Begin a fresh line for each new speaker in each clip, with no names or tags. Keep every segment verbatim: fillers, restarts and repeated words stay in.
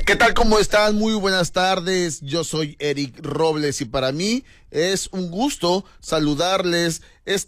¿Qué tal? ¿Cómo están? Muy buenas tardes. Yo soy Eric Robles y para mí es un gusto saludarles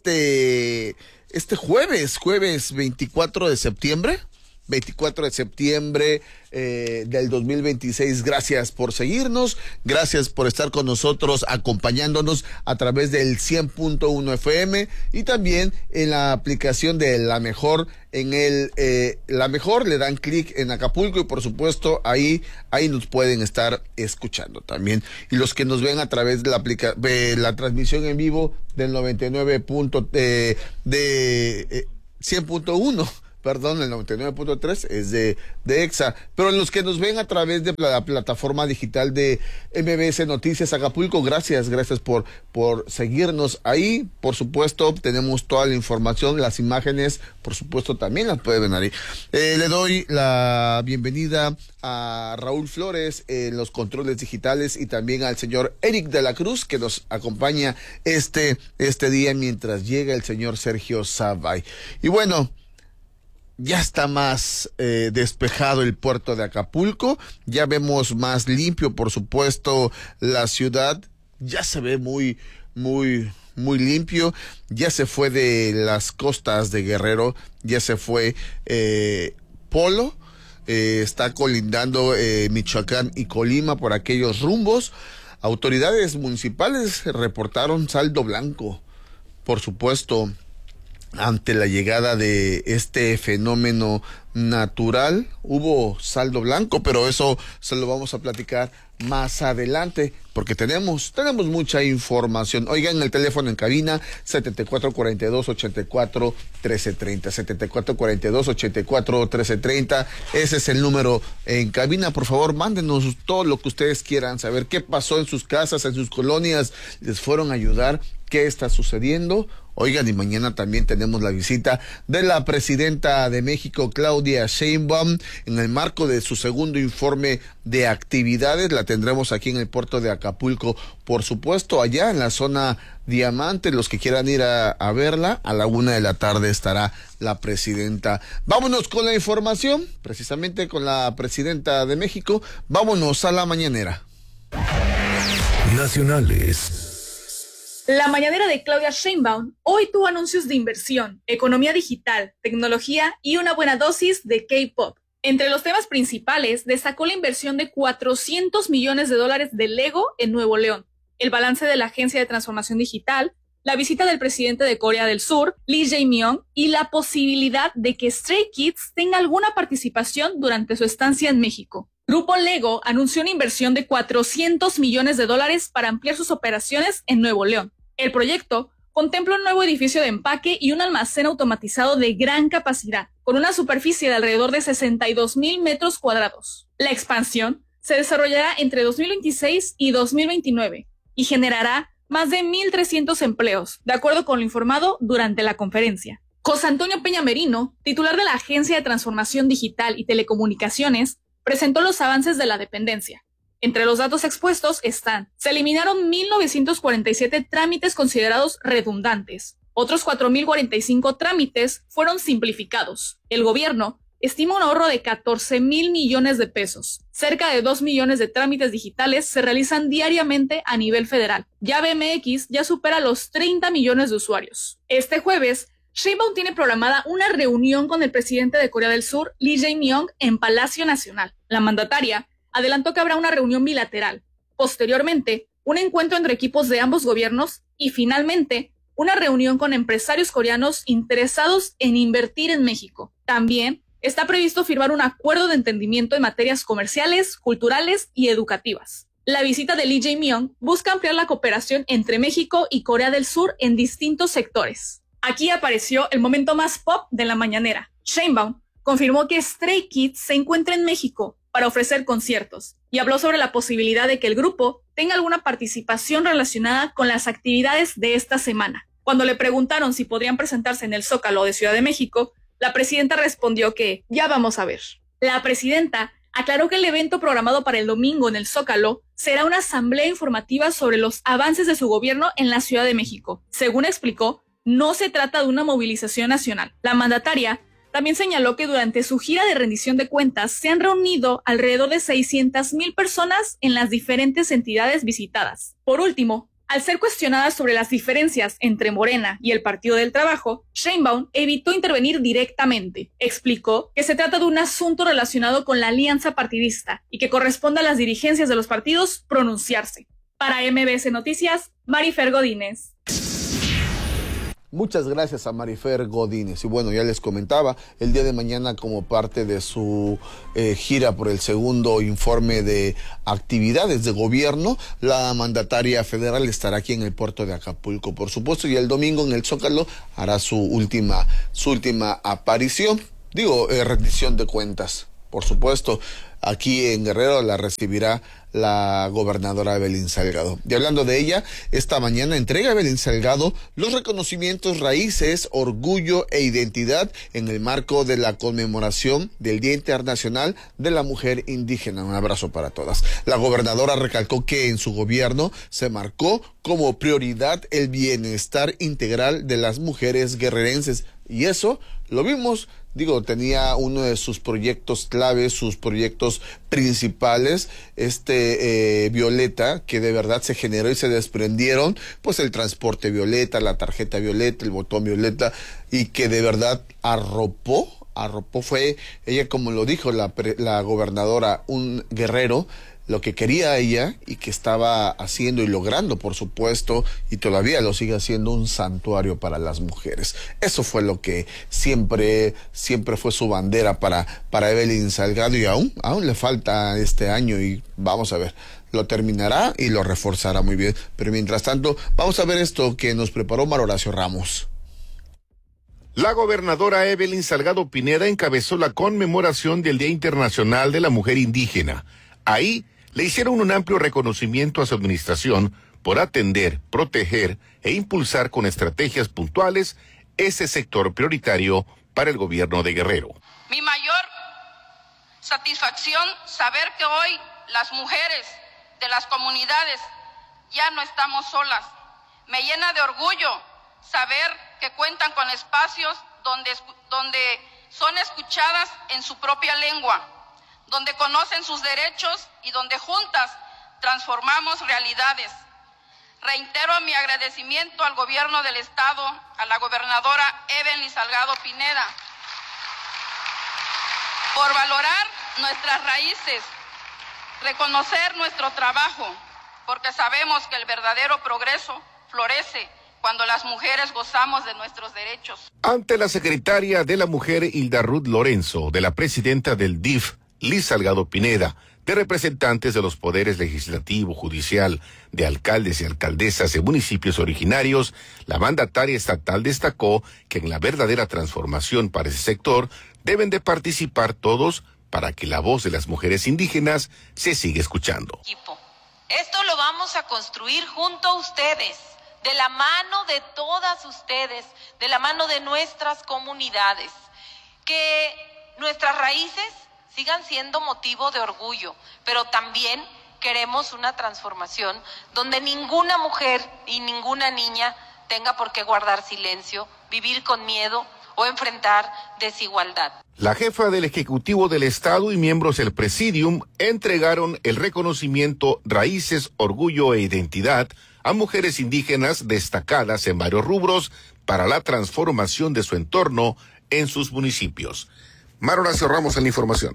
este, este jueves, jueves veinticuatro de septiembre. veinticuatro de septiembre eh, del dos mil veintiséis. Gracias por seguirnos, gracias por estar con nosotros, acompañándonos a través del cien punto uno F M y también en la aplicación de La Mejor, en el eh, La Mejor, le dan clic en Acapulco y por supuesto ahí, ahí nos pueden estar escuchando también. Y los que nos ven a través de la aplica de la transmisión en vivo del noventa y nueve punto de, de eh, cien punto uno. Perdón, el noventa y nueve punto tres es de, de EXA, pero los que nos ven a través de la plataforma digital de M B S Noticias Acapulco, gracias, gracias por, por seguirnos ahí. Por supuesto, tenemos toda la información, las imágenes, por supuesto, también las pueden ver ahí. Eh, le doy la bienvenida a Raúl Flores en los controles digitales y también al señor Eric de la Cruz, que nos acompaña este, este día mientras llega el señor Sergio Zavay. Y bueno, ya está más eh, despejado el puerto de Acapulco, ya vemos más limpio, por supuesto, la ciudad, ya se ve muy, muy, muy limpio, ya se fue de las costas de Guerrero, ya se fue eh, Polo, eh, está colindando eh, Michoacán y Colima por aquellos rumbos. Autoridades municipales reportaron saldo blanco, por supuesto, ante la llegada de este fenómeno natural. Hubo saldo blanco, pero eso se lo vamos a platicar más adelante, porque tenemos, tenemos mucha información. Oigan, el teléfono en cabina, setenta y cuatro cuarenta y dos, ochenta y cuatro, trece treinta, setenta y cuatro cuarenta y dos, ochenta y cuatro, trece treinta, ese es el número en cabina. Por favor, mándenos todo lo que ustedes quieran saber, qué pasó en sus casas, en sus colonias, les fueron a ayudar, qué está sucediendo. Oigan, y mañana también tenemos la visita de la presidenta de México, Claudia Sheinbaum, en el marco de su segundo informe de actividades. La tendremos aquí en el puerto de Acapulco, por supuesto, allá en la zona Diamante. Los que quieran ir a, a verla, a la una de la tarde estará la presidenta. Vámonos con la información, precisamente con la presidenta de México. Vámonos a la mañanera.
Nacionales.
La mañanera de Claudia Sheinbaum hoy tuvo anuncios de inversión, economía digital, tecnología y una buena dosis de K-pop. Entre los temas principales destacó la inversión de cuatrocientos millones de dólares de Lego en Nuevo León, el balance de la Agencia de Transformación Digital, la visita del presidente de Corea del Sur, Lee Jae-myung, y la posibilidad de que Stray Kids tenga alguna participación durante su estancia en México. Grupo Lego anunció una inversión de cuatrocientos millones de dólares para ampliar sus operaciones en Nuevo León. El proyecto contempla un nuevo edificio de empaque y un almacén automatizado de gran capacidad, con una superficie de alrededor de sesenta y dos mil metros cuadrados. La expansión se desarrollará entre dos mil veintiséis y dos mil veintinueve y generará más de mil trescientos empleos, de acuerdo con lo informado durante la conferencia. José Antonio Peña Merino, titular de la Agencia de Transformación Digital y Telecomunicaciones, presentó los avances de la dependencia. Entre los datos expuestos están: se eliminaron mil novecientos cuarenta y siete trámites considerados redundantes. Otros cuatro mil cuarenta y cinco trámites fueron simplificados. El gobierno estima un ahorro de catorce mil millones de pesos. Cerca de dos millones de trámites digitales se realizan diariamente a nivel federal. Ya B M X ya supera los treinta millones de usuarios. Este jueves, Sheinbaum tiene programada una reunión con el presidente de Corea del Sur, Lee Jae-myung, en Palacio Nacional. La mandataria adelantó que habrá una reunión bilateral. Posteriormente, un encuentro entre equipos de ambos gobiernos y, finalmente, una reunión con empresarios coreanos interesados en invertir en México. También está previsto firmar un acuerdo de entendimiento en materias comerciales, culturales y educativas. La visita de Lee Jae-myung busca ampliar la cooperación entre México y Corea del Sur en distintos sectores. Aquí apareció el momento más pop de la mañanera. Sheinbaum confirmó que Stray Kids se encuentra en México para ofrecer conciertos y habló sobre la posibilidad de que el grupo tenga alguna participación relacionada con las actividades de esta semana. Cuando le preguntaron si podrían presentarse en el Zócalo de Ciudad de México, la presidenta respondió que ya vamos a ver. La presidenta aclaró que el evento programado para el domingo en el Zócalo será una asamblea informativa sobre los avances de su gobierno en la Ciudad de México. Según explicó, no se trata de una movilización nacional. La mandataria También señaló que durante su gira de rendición de cuentas se han reunido alrededor de seiscientas mil personas en las diferentes entidades visitadas. Por último, al ser cuestionada sobre las diferencias entre Morena y el Partido del Trabajo, Sheinbaum evitó intervenir directamente. Explicó que se trata de un asunto relacionado con la alianza partidista y que corresponde a las dirigencias de los partidos pronunciarse. Para M B S Noticias, Marifer Godínez.
Muchas gracias a Marifer Godínez. Y bueno, ya les comentaba, el día de mañana, como parte de su eh, gira por el segundo informe de actividades de gobierno, la mandataria federal estará aquí en el puerto de Acapulco, por supuesto, y el domingo en el Zócalo hará su última, su última aparición, digo, eh, rendición de cuentas, por supuesto. Aquí en Guerrero la recibirá la gobernadora Evelyn Salgado. Y hablando de ella, esta mañana entrega Evelyn Salgado los reconocimientos Raíces, Orgullo e Identidad en el marco de la conmemoración del Día Internacional de la Mujer Indígena. Un abrazo para todas. La gobernadora recalcó que en su gobierno se marcó como prioridad el bienestar integral de las mujeres guerrerenses. Y eso lo vimos. Digo, tenía uno de sus proyectos claves, sus proyectos principales, este eh, Violeta, que de verdad se generó y se desprendieron, pues el transporte Violeta, la tarjeta Violeta, el botón Violeta, y que de verdad arropó, arropó, fue ella, como lo dijo la, la gobernadora, un guerrero, lo que quería ella y que estaba haciendo y logrando, por supuesto, y todavía lo sigue haciendo, un santuario para las mujeres. Eso fue lo que siempre, siempre fue su bandera para, para Evelyn Salgado, y aún, aún le falta este año y vamos a ver, lo terminará y lo reforzará muy bien. Pero mientras tanto, vamos a ver esto que nos preparó Mar Horacio Ramos.
La gobernadora Evelyn Salgado Pineda encabezó la conmemoración del Día Internacional de la Mujer Indígena. Ahí le hicieron un amplio reconocimiento a su administración por atender, proteger e impulsar con estrategias puntuales ese sector prioritario para el gobierno de Guerrero.
Mi mayor satisfacción saber que hoy las mujeres de las comunidades ya no estamos solas. Me llena de orgullo saber que cuentan con espacios donde, donde son escuchadas en su propia lengua, donde conocen sus derechos y donde juntas transformamos realidades. Reitero mi agradecimiento al gobierno del estado, a la gobernadora Evelyn Salgado Pineda, por valorar nuestras raíces, reconocer nuestro trabajo, porque sabemos que el verdadero progreso florece cuando las mujeres gozamos de nuestros derechos.
Ante la secretaria de la Mujer, Hilda Ruth Lorenzo, de la presidenta del D I F, Liz Salgado Pineda, de representantes de los poderes legislativo, judicial, de alcaldes y alcaldesas de municipios originarios, la mandataria estatal destacó que en la verdadera transformación para ese sector deben de participar todos para que la voz de las mujeres indígenas se siga escuchando.
Esto lo vamos a construir junto a ustedes, de la mano de todas ustedes, de la mano de nuestras comunidades, que nuestras raíces sigan siendo motivo de orgullo, pero también queremos una transformación donde ninguna mujer y ninguna niña tenga por qué guardar silencio, vivir con miedo o enfrentar desigualdad.
La jefa del Ejecutivo del Estado y miembros del Presidium entregaron el reconocimiento Raíces, Orgullo e Identidad a mujeres indígenas destacadas en varios rubros para la transformación de su entorno en sus municipios. Mar Horacio Ramos en la información.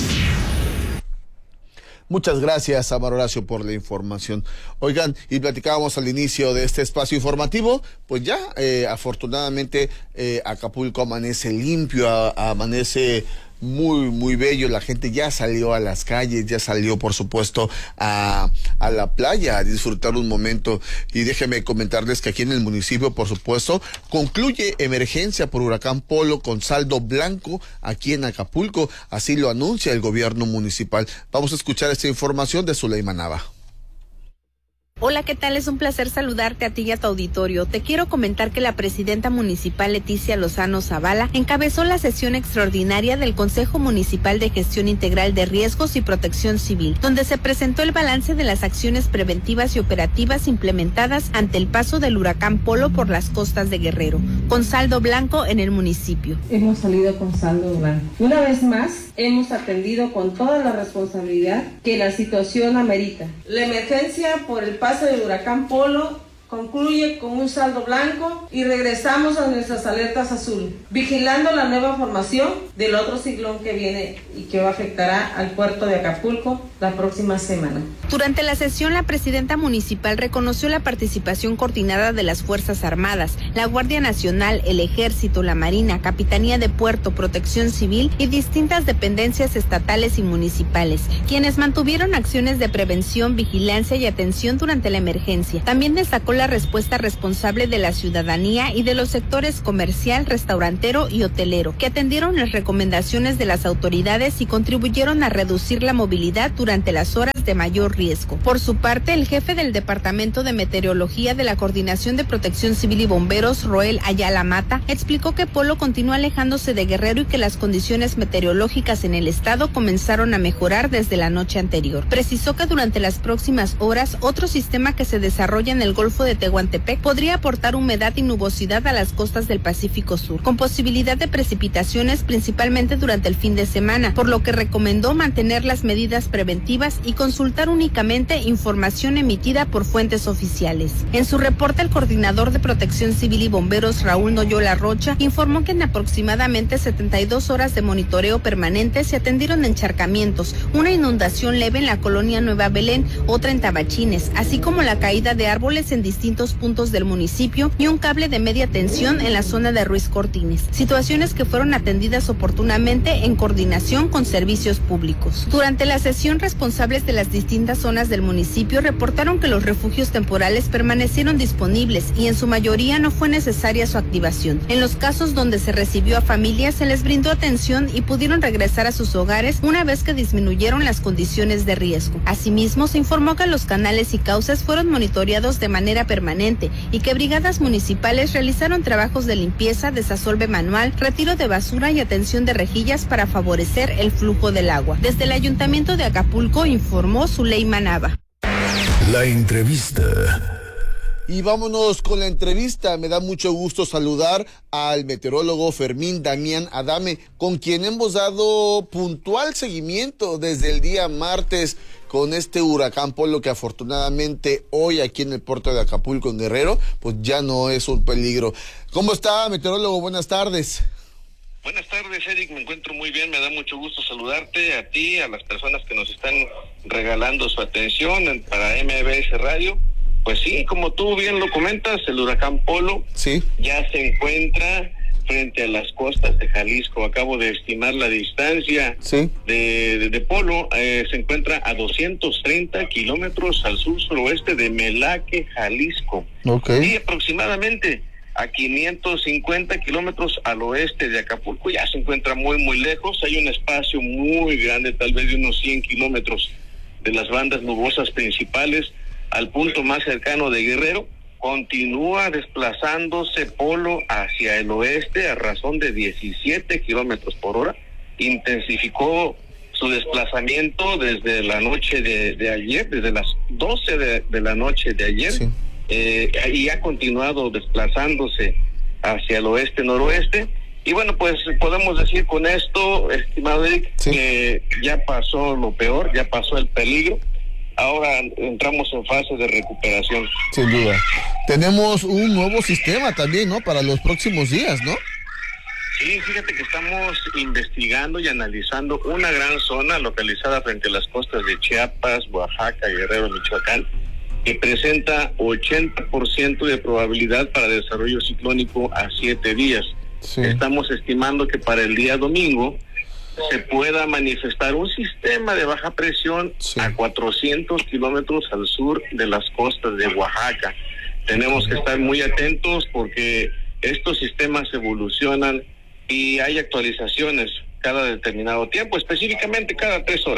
Muchas gracias a Mar Horacio por la información. Oigan, y platicábamos al inicio de este espacio informativo, pues ya eh, afortunadamente eh, Acapulco amanece limpio, a, amanece muy, muy bello. La gente ya salió a las calles, ya salió, por supuesto, a, a la playa a disfrutar un momento. Y déjenme comentarles que aquí en el municipio, por supuesto, concluye emergencia por huracán Polo con saldo blanco aquí en Acapulco. Así lo anuncia el gobierno municipal. Vamos a escuchar esta información de Zuleima Nava.
Hola, ¿qué tal? Es un placer saludarte a ti y a tu auditorio. Te quiero comentar que la presidenta municipal Leticia Lozano Zavala encabezó la sesión extraordinaria del Consejo Municipal de Gestión Integral de Riesgos y Protección Civil, donde se presentó el balance de las acciones preventivas y operativas implementadas ante el paso del huracán Polo por las costas de Guerrero, con saldo blanco en el municipio.
Hemos salido con saldo blanco. Una vez más, hemos atendido con toda la responsabilidad que la situación amerita. La emergencia por el paso del huracán Polo concluye con un saldo blanco y regresamos a nuestras alertas azul, vigilando la nueva formación del otro ciclón que viene y que afectará al puerto de Acapulco la próxima semana.
Durante la sesión, la presidenta municipal reconoció la participación coordinada de las Fuerzas Armadas, la Guardia Nacional, el Ejército, la Marina, Capitanía de Puerto, Protección Civil y distintas dependencias estatales y municipales, quienes mantuvieron acciones de prevención, vigilancia y atención durante la emergencia. También destacó la respuesta responsable de la ciudadanía y de los sectores comercial, restaurantero y hotelero, que atendieron las recomendaciones de las autoridades y contribuyeron a reducir la movilidad durante las horas de mayor riesgo. Por su parte, el jefe del Departamento de Meteorología de la Coordinación de Protección Civil y Bomberos, Roel Ayala Mata, explicó que Polo continúa alejándose de Guerrero y que las condiciones meteorológicas en el estado comenzaron a mejorar desde la noche anterior. Precisó que durante las próximas horas, otro sistema que se desarrolla en el Golfo de Tehuantepec podría aportar humedad y nubosidad a las costas del Pacífico Sur, con posibilidad de precipitaciones principalmente durante el fin de semana, por lo que recomendó mantener las medidas preventivas y consultar únicamente información emitida por fuentes oficiales. En su reporte, el coordinador de Protección Civil y Bomberos, Raúl Noyola Rocha, informó que en aproximadamente setenta y dos horas de monitoreo permanente se atendieron encharcamientos, una inundación leve en la colonia Nueva Belén, otra en Tabachines, así como la caída de árboles en distintos puntos del municipio y un cable de media tensión en la zona de Ruiz Cortines, situaciones que fueron atendidas oportunamente en coordinación con servicios públicos. Durante la sesión, responsables de las distintas zonas del municipio reportaron que los refugios temporales permanecieron disponibles y en su mayoría no fue necesaria su activación. En los casos donde se recibió a familias, se les brindó atención y pudieron regresar a sus hogares una vez que disminuyeron las condiciones de riesgo. Asimismo, se informó que los canales y cauces fueron monitoreados de manera permanente y que brigadas municipales realizaron trabajos de limpieza, desasolve manual, retiro de basura y atención de rejillas para favorecer el flujo del agua. Desde el Ayuntamiento de Acapulco informó Zuleima Nava.
La entrevista.
Y vámonos con la entrevista. Me da mucho gusto saludar al meteorólogo Fermín Damián Adame, con quien hemos dado puntual seguimiento desde el día martes con este huracán Polo, que afortunadamente hoy aquí en el puerto de Acapulco, en Guerrero, pues ya no es un peligro. ¿Cómo está, meteorólogo? Buenas tardes.
Buenas tardes, Eric, me encuentro muy bien, me da mucho gusto saludarte a ti, a las personas que nos están regalando su atención para M B S Radio. Pues sí, como tú bien lo comentas, el huracán Polo
sí.
ya se encuentra frente a las costas de Jalisco. Acabo de estimar la distancia
sí.
de, de, de Polo, eh, se encuentra a doscientos treinta kilómetros al sur-suroeste de Melaque, Jalisco.
Okay.
Y aproximadamente a quinientos cincuenta kilómetros al oeste de Acapulco. Ya se encuentra muy, muy lejos. Hay un espacio muy grande, tal vez de unos cien kilómetros de las bandas nubosas principales al punto más cercano de Guerrero. Continúa desplazándose Polo hacia el oeste a razón de diecisiete kilómetros por hora. Intensificó su desplazamiento desde la noche de, de ayer, desde las doce de, de la noche de ayer, sí. eh, y ha continuado desplazándose hacia el oeste-noroeste. Y bueno, pues podemos decir con esto, estimado Eric, sí. que ya pasó lo peor, ya pasó el peligro. Ahora entramos en fase de recuperación.
Sin duda. Tenemos un nuevo sistema también, ¿no? Para los próximos días, ¿no?
Sí, fíjate que estamos investigando y analizando una gran zona localizada frente a las costas de Chiapas, Oaxaca, Guerrero, Michoacán, que presenta ochenta por ciento de probabilidad para desarrollo ciclónico a siete días. Sí. Estamos estimando que para el día domingo se pueda manifestar un sistema de baja presión sí. a cuatrocientos kilómetros al sur de las costas de Oaxaca. Tenemos que estar muy atentos porque estos sistemas evolucionan y hay actualizaciones cada determinado tiempo, específicamente cada tres horas.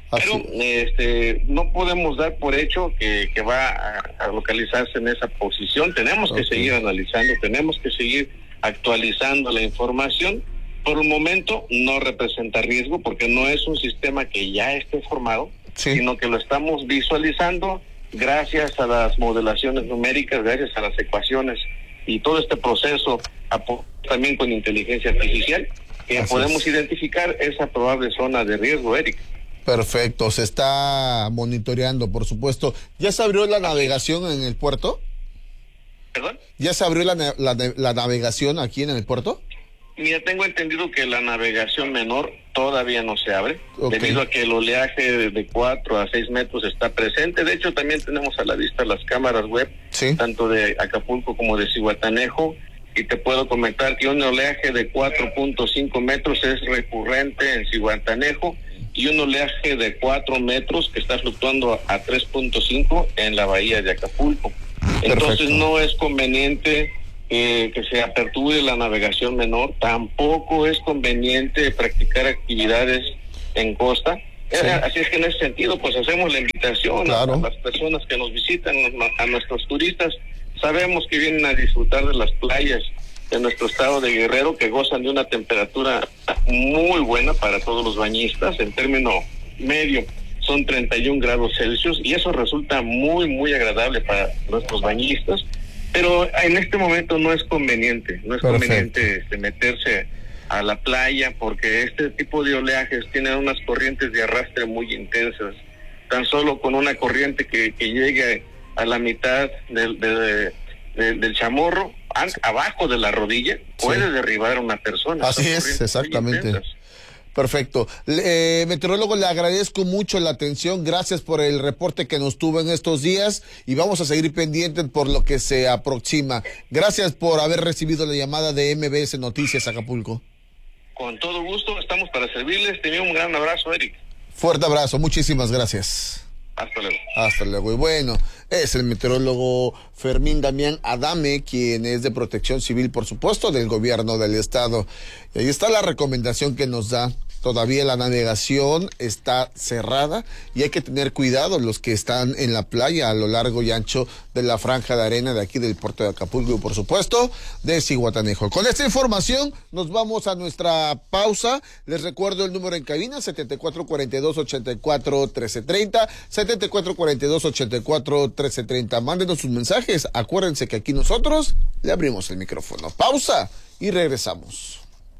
Pero este, no podemos dar por hecho que, que va a, a localizarse en esa posición. Tenemos okay. que seguir analizando, tenemos que seguir actualizando la información. Por un momento no representa riesgo porque no es un sistema que ya esté formado, sí. sino que lo estamos visualizando gracias a las modelaciones numéricas, gracias a las ecuaciones y todo este proceso también con inteligencia artificial, que Así podemos es. identificar esa probable zona de riesgo, Eric.
Perfecto, se está monitoreando, por supuesto. ¿Ya se abrió la navegación en el puerto?
¿Perdón?
¿Ya se abrió la, la, la navegación aquí en el puerto?
Mira, tengo entendido que la navegación menor todavía no se abre, okay. debido a que el oleaje de cuatro a seis metros está presente. De hecho, también tenemos a la vista las cámaras web, ¿Sí? tanto de Acapulco como de Zihuatanejo, y te puedo comentar que un oleaje de cuatro punto cinco metros es recurrente en Zihuatanejo, y un oleaje de cuatro metros que está fluctuando a tres punto cinco en la bahía de Acapulco. Entonces Perfecto. no es conveniente eh, que se aperture la navegación menor, tampoco es conveniente practicar actividades en costa. Sí. Así es que en ese sentido pues hacemos la invitación claro. a, a las personas que nos visitan, a nuestros turistas. Sabemos que vienen a disfrutar de las playas de nuestro estado de Guerrero, que gozan de una temperatura muy buena para todos los bañistas. En término medio son treinta y un grados Celsius, y eso resulta muy muy agradable para nuestros bañistas, pero en este momento no es conveniente, no es Perfecto. conveniente este, meterse a la playa, porque este tipo de oleajes tienen unas corrientes de arrastre muy intensas. Tan solo con una corriente que, que llegue a la mitad del, de, de, del chamorro, an, abajo de la rodilla, puede sí. derribar a una persona.
Así es, exactamente. Perfecto. Eh, meteorólogo, le agradezco mucho la atención, gracias por el reporte que nos tuvo en estos días, y vamos a seguir pendientes por lo que se aproxima. Gracias por haber recibido la llamada de M B S Noticias Acapulco.
Con todo gusto, estamos para servirles. Te envío un gran abrazo, Eric.
Fuerte abrazo, muchísimas gracias.
Hasta luego.
Hasta luego. Y bueno, es el meteorólogo Fermín Damián Adame, quien es de Protección Civil, por supuesto, del gobierno del estado. Y ahí está la recomendación que nos da. Todavía la navegación está cerrada y hay que tener cuidado los que están en la playa a lo largo y ancho de la franja de arena de aquí del puerto de Acapulco y por supuesto de Zihuatanejo. Con esta información nos vamos a nuestra pausa. Les recuerdo el número en cabina, setenta y cuatro cuarenta y dos ochenta y cuatro trece treinta, setenta y cuatro cuarenta y dos ochenta y cuatro trece treinta. Mándenos sus mensajes. Acuérdense que aquí nosotros le abrimos el micrófono. Pausa y regresamos.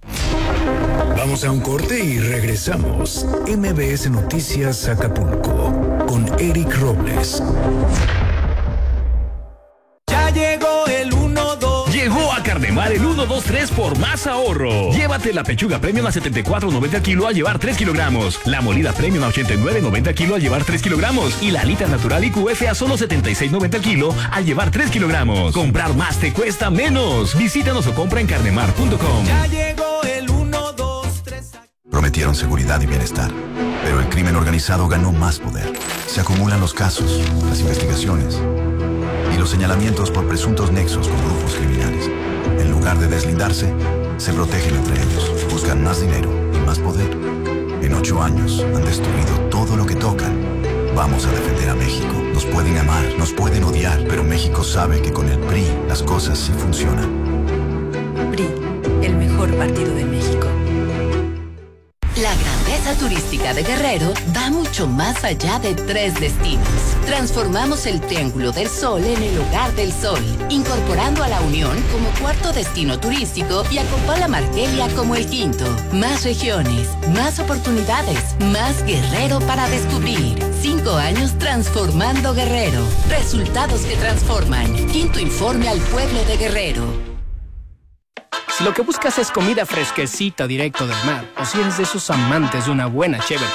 Vamos a un corte y regresamos. M B S Noticias Acapulco con Eric Robles.
Ya llegó el uno dos.
Llegó a Carnemar el uno dos tres por más ahorro. Llévate la pechuga premium a setenta y cuatro noventa al kilo al llevar tres kilogramos. La molida premium a ochenta y nueve noventa al kilo al llevar tres kilogramos. Y la alita natural I Q F a solo setenta y seis noventa al kilo al llevar tres kilogramos. Comprar más te cuesta menos. Visítanos o compra en carnemar punto com.
Ya llegó el uno dos tres.
Prometieron seguridad y bienestar, pero el crimen organizado ganó más poder. Se acumulan los casos, las investigaciones y los señalamientos por presuntos nexos con grupos criminales. En lugar de deslindarse, se protegen entre ellos, buscan más dinero y más poder. En ocho años han destruido todo lo que tocan. Vamos a defender a México. Nos pueden amar, nos pueden odiar, pero México sabe que con el P R I las cosas sí funcionan.
P R I, el mejor partido de México. La grandeza turística de Guerrero va mucho más allá de tres destinos. Transformamos el Triángulo del Sol en el Hogar del Sol, incorporando a La Unión como cuarto destino turístico y a Copala Margelia como el quinto. Más regiones, más oportunidades, más Guerrero para descubrir. Cinco años transformando Guerrero. Resultados que transforman. Quinto informe al pueblo de Guerrero.
Si lo que buscas es comida fresquecita directo del mar, o si eres de esos amantes de una buena cheve